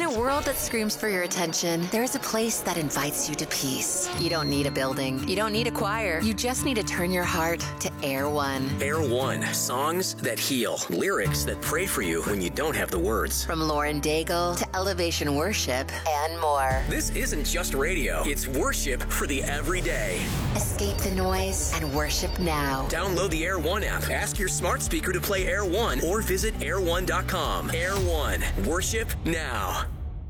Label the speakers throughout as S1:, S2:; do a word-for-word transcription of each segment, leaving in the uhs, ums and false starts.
S1: a world that screams for your attention, there's a place that invites you to peace. You don't need a building. You don't need a choir. You just need to turn your heart to Air One.
S2: Air One. Songs that heal. Lyrics that pray for you when you don't have the words.
S1: From Lauren Daigle to Elevation Worship and more.
S2: This isn't just radio. It's worship for the everyday.
S1: Escape the noise and worship now.
S2: Download the Air One app. Ask your smart speaker to play Air One or visit air one dot com. Air One. Worship now.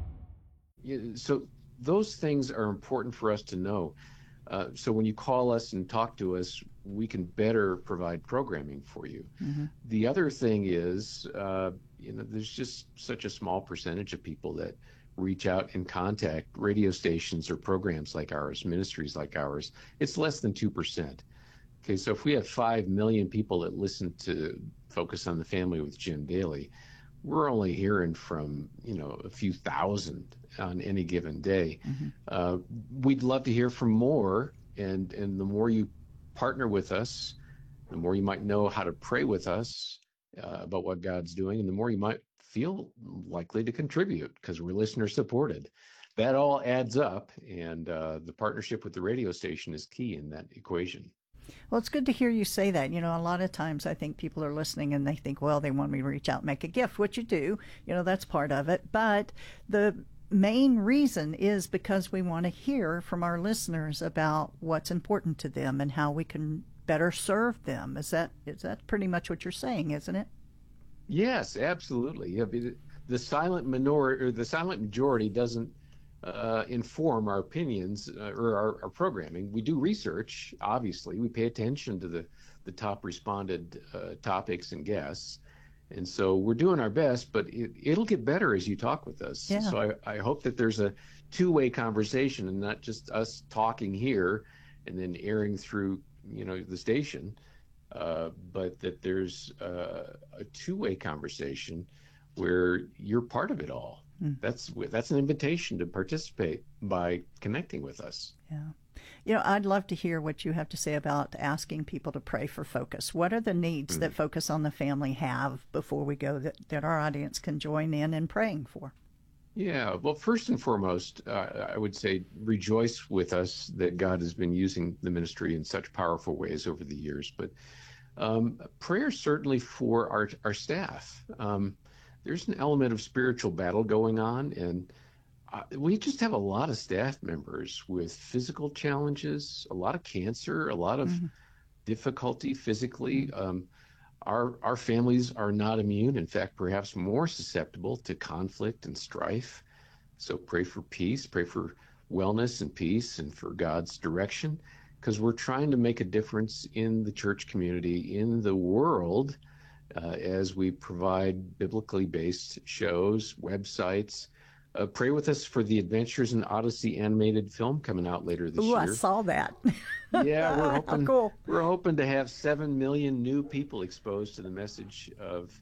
S3: Yeah, so those things are important for us to know. Uh, so when you call us and talk to us, we can better provide programming for you. Mm-hmm. The other thing is, uh, you know, there's just such a small percentage of people that reach out and contact radio stations or programs like ours, ministries like ours. It's less than two percent. Okay, so if we have five million people that listen to Focus on the Family with Jim Daly, we're only hearing from, you know, a few thousand on any given day. Mm-hmm. Uh, we'd love to hear from more, and, and the more you partner with us, the more you might know how to pray with us uh, about what God's doing, and the more you might feel likely to contribute because we're listener supported. That all adds up, and uh, the partnership with the radio station is key in that equation.
S4: Well, it's good to hear you say that. You know, a lot of times I think people are listening and they think, well, they want me to reach out and make a gift, which you do. You know, that's part of it. But the main reason is because we want to hear from our listeners about what's important to them and how we can better serve them. Is that is that pretty much what you're saying, isn't it?
S3: Yes, absolutely. Yeah, the silent minority or the silent majority doesn't Uh, inform our opinions uh, or our, our programming. We do research, obviously. We pay attention to the, the top responded uh, topics and guests. And so we're doing our best, but it, it'll get better as you talk with us.
S4: Yeah.
S3: So I, I hope that there's a two-way conversation and not just us talking here and then airing through, you know, the station, uh, but that there's uh, a two-way conversation where you're part of it all. That's that's an invitation to participate by connecting with us.
S4: Yeah. You know, I'd love to hear what you have to say about asking people to pray for Focus. What are the needs mm-hmm. that Focus on the Family have before we go that, that our audience can join in in praying for?
S3: Yeah. Well, first and foremost, uh, I would say rejoice with us that God has been using the ministry in such powerful ways over the years. But um, prayer certainly for our, our staff. Um There's an element of spiritual battle going on, and uh, we just have a lot of staff members with physical challenges, a lot of cancer, a lot of mm-hmm. difficulty physically. Um, our our families are not immune. In fact, perhaps more susceptible to conflict and strife. So pray for peace, pray for wellness and peace, and for God's direction, because we're trying to make a difference in the church community, in the world, Uh, as we provide biblically based shows, websites. Uh, pray with us for the Adventures in Odyssey animated film coming out later this
S4: Ooh,
S3: year.
S4: I saw that.
S3: Yeah, we're hoping
S4: oh, cool.
S3: we're hoping to have seven million new people exposed to the message of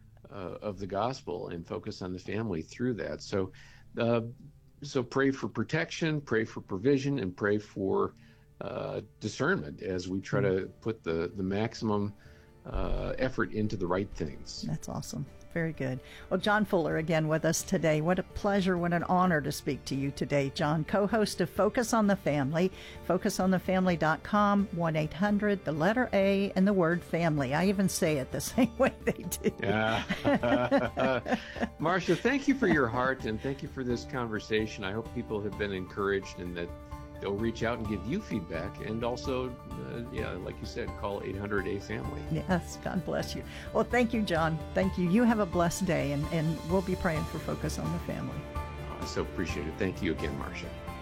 S3: uh, of the gospel and Focus on the Family through that. So, uh, so pray for protection, pray for provision, and pray for uh, discernment as we try mm-hmm. to put the the maximum Uh, effort into the right things.
S4: That's awesome. Very good. Well, John Fuller again with us today. What a pleasure, what an honor to speak to you today, John, co-host of Focus on the Family, focus on the family dot com, one eight hundred, the letter A, and the word family. I even say it the same way they do.
S3: Yeah. Marcia, thank you for your heart, and thank you for this conversation. I hope people have been encouraged and that they'll reach out and give you feedback, and also, uh, yeah, like you said, call eight hundred A family.
S4: Yes, God bless you. Well, thank you, John. Thank you. You have a blessed day, and, and we'll be praying for Focus on the Family.
S3: I so appreciate it. Thank you again, Marcia.